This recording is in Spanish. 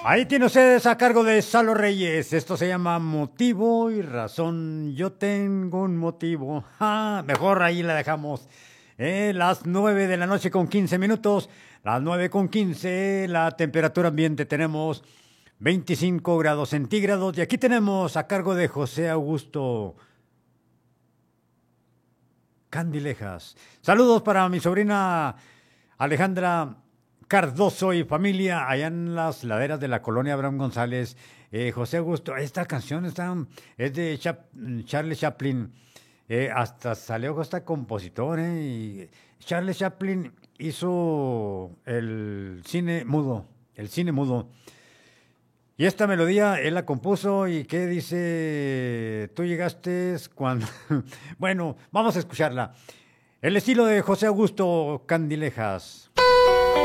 Ahí tiene ustedes a cargo de Salo Reyes. Esto se llama Motivo y Razón. Yo tengo un motivo. Mejor ahí la dejamos. Las 9 de la noche con 15 minutos. Las 9 con 15. La temperatura ambiente tenemos 25 grados centígrados. Y aquí tenemos a cargo de José Augusto Candilejas. Saludos para mi sobrina Alejandra Cardoso y familia allá en las laderas de la colonia Abraham González. José Augusto, esta canción es de Charlie Chaplin. Hasta salió hasta compositor. Y Charlie Chaplin hizo el cine mudo. El cine mudo. Y esta melodía él la compuso y qué dice, tú llegaste cuando... Bueno, vamos a escucharla. El estilo de José Augusto Candilejas.